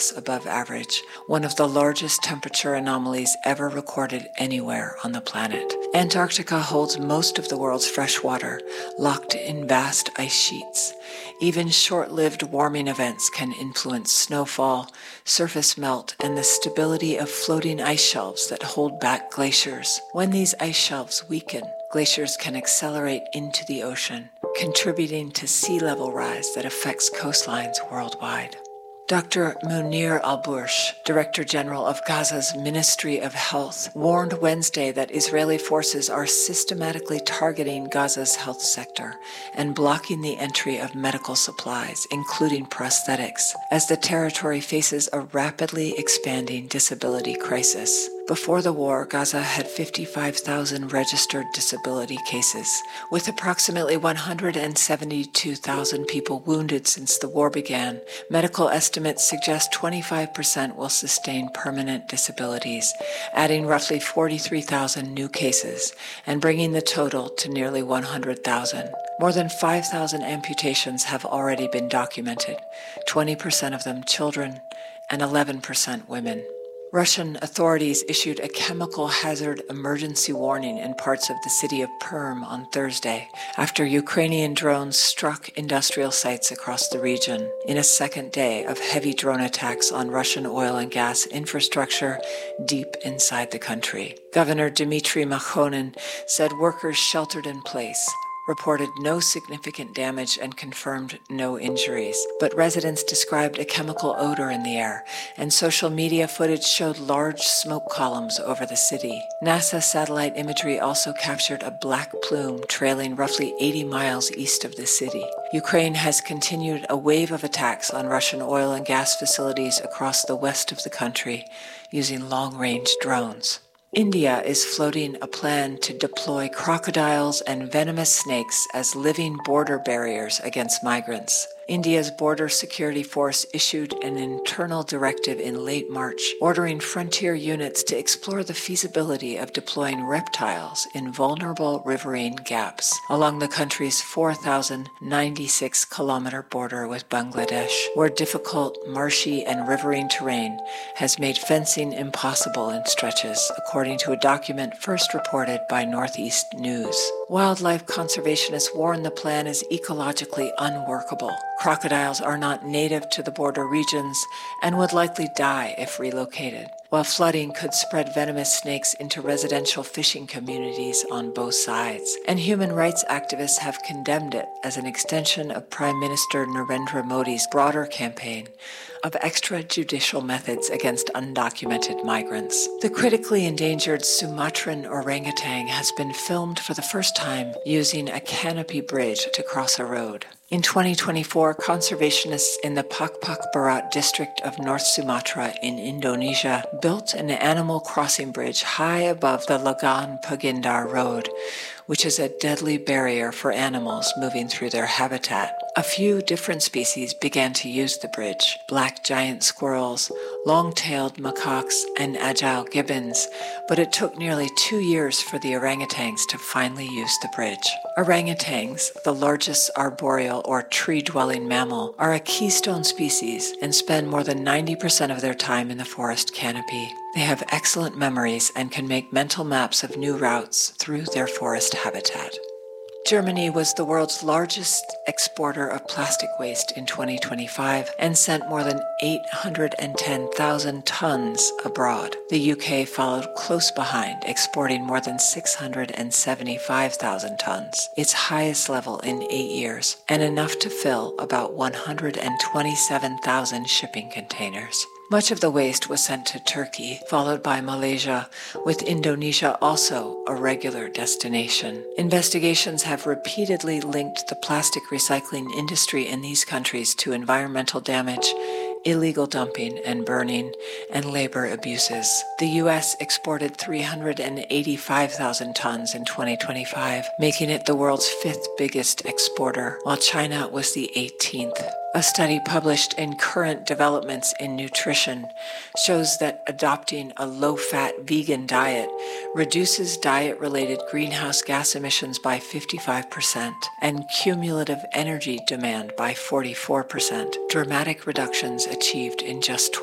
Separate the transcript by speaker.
Speaker 1: Celsius above average, one of the largest temperature anomalies ever recorded anywhere on the planet. Antarctica holds most of the world's fresh water, locked in vast ice sheets. Even short-lived warming events can influence snowfall, surface melt, and the stability of floating ice shelves that hold back glaciers. When these ice shelves weaken, glaciers can accelerate into the ocean, contributing to sea level rise that affects coastlines worldwide. Dr. Munir al-Bursh, Director General of Gaza's Ministry of Health, warned Wednesday that Israeli forces are systematically targeting Gaza's health sector and blocking the entry of medical supplies, including prosthetics, as the territory faces a rapidly expanding disability crisis. Before the war, Gaza had 55,000 registered disability cases, with approximately 172,000 people wounded since the war began. Medical estimates suggest 25% will sustain permanent disabilities, adding roughly 43,000 new cases and bringing the total to nearly 100,000. More than 5,000 amputations have already been documented, 20% of them children and 11% women. Russian authorities issued a chemical hazard emergency warning in parts of the city of Perm on Thursday after Ukrainian drones struck industrial sites across the region in a second day of heavy drone attacks on Russian oil and gas infrastructure deep inside the country. Governor Dmitry Makhonin said workers sheltered in place, reported no significant damage and confirmed no injuries. But residents described a chemical odor in the air, and social media footage showed large smoke columns over the city. NASA satellite imagery also captured a black plume trailing roughly 80 miles east of the city. Ukraine has continued a wave of attacks on Russian oil and gas facilities across the west of the country using long-range drones. India is floating a plan to deploy crocodiles and venomous snakes as living border barriers against migrants. India's border security force issued an internal directive in late March, ordering frontier units to explore the feasibility of deploying reptiles in vulnerable riverine gaps along the country's 4,096-kilometer border with Bangladesh, where difficult, marshy, and riverine terrain has made fencing impossible in stretches, according to a document first reported by Northeast News. Wildlife conservationists warn the plan is ecologically unworkable. Crocodiles are not native to the border regions and would likely die if relocated, while flooding could spread venomous snakes into residential fishing communities on both sides. And human rights activists have condemned it as an extension of Prime Minister Narendra Modi's broader campaign of extrajudicial methods against undocumented migrants. The critically endangered Sumatran orangutan has been filmed for the first time using a canopy bridge to cross a road. In 2024, conservationists in the Pakpak Barat district of North Sumatra in Indonesia built an animal crossing bridge high above the Lagan Pagindar Road, which is a deadly barrier for animals moving through their habitat. A few different species began to use the bridge: black giant squirrels, long-tailed macaques, and agile gibbons, but it took nearly 2 years for the orangutans to finally use the bridge. Orangutans, the largest arboreal or tree-dwelling mammal, are a keystone species and spend more than 90% of their time in the forest canopy. They have excellent memories and can make mental maps of new routes through their forest habitat. Germany was the world's largest exporter of plastic waste in 2025 and sent more than 810,000 tons abroad. The UK followed close behind, exporting more than 675,000 tons, its highest level in 8 years, and enough to fill about 127,000 shipping containers. Much of the waste was sent to Turkey, followed by Malaysia, with Indonesia also a regular destination. Investigations have repeatedly linked the plastic recycling industry in these countries to environmental damage, illegal dumping and burning, and labor abuses. The U.S. exported 385,000 tons in 2025, making it the world's 5th biggest exporter, while China was the 18th. A study published in Current Developments in Nutrition shows that adopting a low-fat vegan diet reduces diet-related greenhouse gas emissions by 55% and cumulative energy demand by 44%, dramatic reductions achieved in just